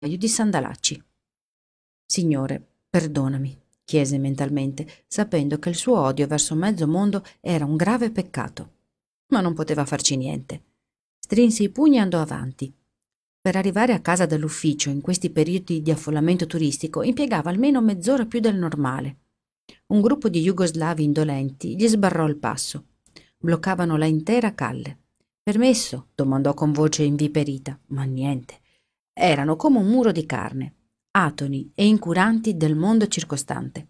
paio di sandalacci. Signore, perdonami, chiese mentalmente, sapendo che il suo odio verso mezzo mondo era un grave peccato. Ma non poteva farci niente. Strinse i pugni e andò avanti. Per arrivare a casa dall'ufficio in questi periodi di affollamento turistico impiegava almeno mezz'ora più del normale. Un gruppo di jugoslavi indolenti gli sbarrò il passo. Bloccavano la intera calle. Permesso? Domandò con voce inviperita, ma niente. Erano come un muro di carne, atoni e incuranti del mondo circostante.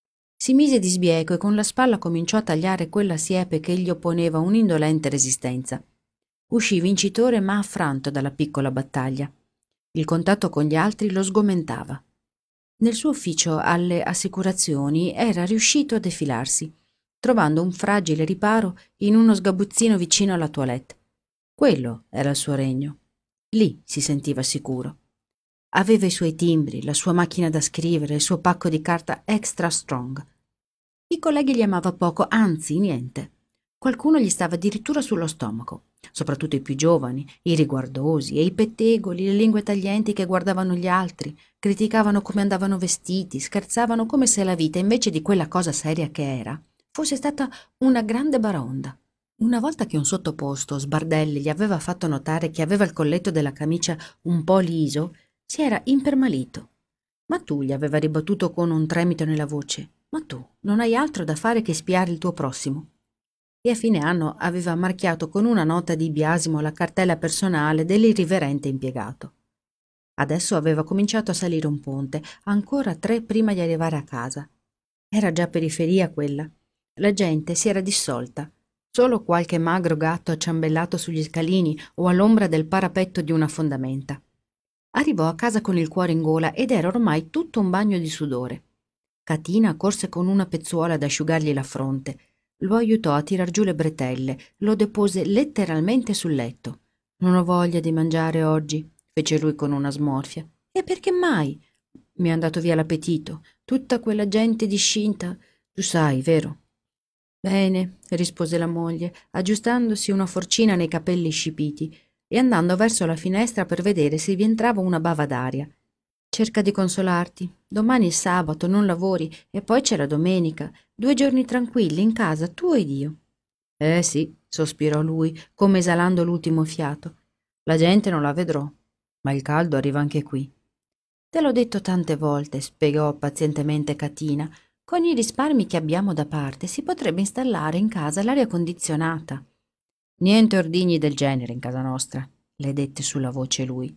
Si mise di sbieco e con la spalla cominciò a tagliare quella siepe che gli opponeva un'indolente resistenza. Uscì vincitore ma affranto dalla piccola battaglia. Il contatto con gli altri lo sgomentava. Nel suo ufficio alle assicurazioni era riuscito a defilarsi, trovando un fragile riparo in uno sgabuzzino vicino alla toilette. Quello era il suo regno. Lì si sentiva sicuro. Aveva i suoi timbri, la sua macchina da scrivere, il suo pacco di carta extra strong. I colleghi li amava poco, anzi niente. Qualcuno gli stava addirittura sullo stomaco, soprattutto i più giovani, i riguardosi e i pettegoli, le lingue taglienti che guardavano gli altri, criticavano come andavano vestiti, scherzavano come se la vita, invece di quella cosa seria che era, fosse stata una grande baraonda. Una volta che un sottoposto, Sbardelli, gli aveva fatto notare che aveva il colletto della camicia un po' liso, si era impermalito. Ma tu, gli aveva ribattuto con un tremito nella voce, ma tu non hai altro da fare che spiare il tuo prossimo. E a fine anno aveva marchiato con una nota di biasimo la cartella personale dell'irriverente impiegato. Adesso aveva cominciato a salire un ponte, ancora 3 prima di arrivare a casa. Era già periferia quella. La gente si era dissolta. Solo qualche magro gatto acciambellato sugli scalini o all'ombra del parapetto di una fondamenta. Arrivò a casa con il cuore in gola ed era ormai tutto un bagno di sudore. Catina corse con una pezzuola ad asciugargli la fronte, lo aiutò a tirar giù le bretelle, lo depose letteralmente sul letto. «Non ho voglia di mangiare oggi», fece lui con una smorfia. «E perché mai? Mi è andato via l'appetito. Tutta quella gente discinta, tu sai, vero?» «Bene», rispose la moglie, aggiustandosi una forcina nei capelli scipiti e andando verso la finestra per vedere se vi entrava una bava d'aria. «Cerca di consolarti. Domani è sabato, non lavori, e poi c'è la domenica. 2 giorni tranquilli in casa, tu ed io». Sì», sospirò lui, come esalando l'ultimo fiato. «La gente non la vedrò, ma il caldo arriva anche qui». «Te l'ho detto tante volte», spiegò pazientemente Catina. «Con i risparmi che abbiamo da parte si potrebbe installare in casa l'aria condizionata». «Niente ordigni del genere in casa nostra», le dette sulla voce lui.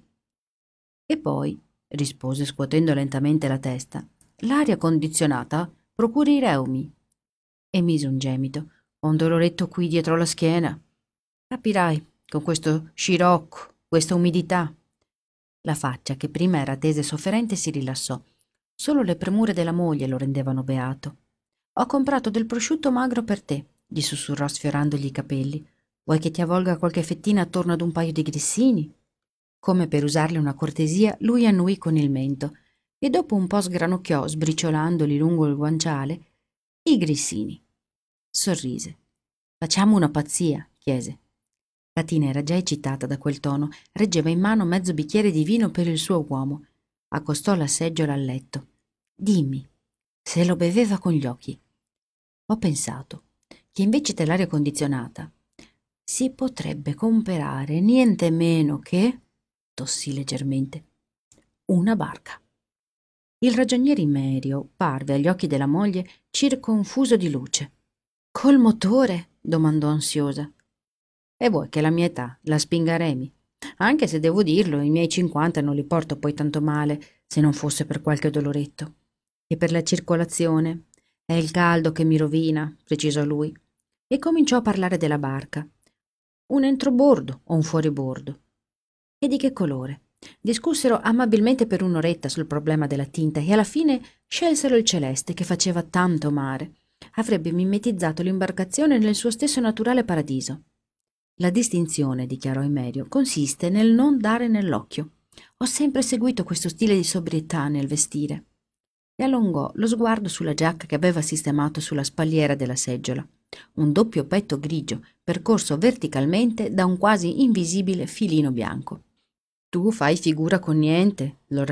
«E poi», rispose scuotendo lentamente la testa, «l'aria condizionata procura i reumi». E mise un gemito. «Ho un doloretto qui dietro la schiena. Capirai, con questo scirocco, questa umidità». La faccia, che prima era tesa e sofferente, si rilassò. Solo le premure della moglie lo rendevano beato. «Ho comprato del prosciutto magro per te», gli sussurrò sfiorandogli i capelli. «Vuoi che ti avvolga qualche fettina attorno ad un paio di grissini?» Come per usarle una cortesia, lui annuì con il mento e dopo un po' sgranocchiò, sbriciolandoli lungo il guanciale, i grissini. Sorrise. «Facciamo una pazzia», chiese. Catina era già eccitata da quel tono, reggeva in mano mezzo bicchiere di vino per il suo uomo. Accostò la seggiola al letto. «Dimmi». Se lo beveva con gli occhi. «Ho pensato che invece dell'aria condizionata si potrebbe comperare niente meno che», tossì leggermente, «una barca». Il ragioniere Imerio parve agli occhi della moglie circonfuso di luce. «Col motore?» domandò ansiosa. «E vuoi che la mia età la spinga a remi? Anche se devo dirlo, i miei 50 non li porto poi tanto male, se non fosse per qualche doloretto. E per la circolazione? È il caldo che mi rovina», precisò lui, e cominciò a parlare della barca. Un entrobordo o un fuoribordo? E di che colore? Discussero amabilmente per un'oretta sul problema della tinta e alla fine scelsero il celeste, che faceva tanto mare. Avrebbe mimetizzato l'imbarcazione nel suo stesso naturale paradiso. «La distinzione», dichiarò Emerio, «consiste nel non dare nell'occhio. Ho sempre seguito questo stile di sobrietà nel vestire». E allungò lo sguardo sulla giacca che aveva sistemato sulla spalliera della seggiola. Un doppio petto grigio, percorso verticalmente da un quasi invisibile filino bianco. Tu fai figura con niente, lo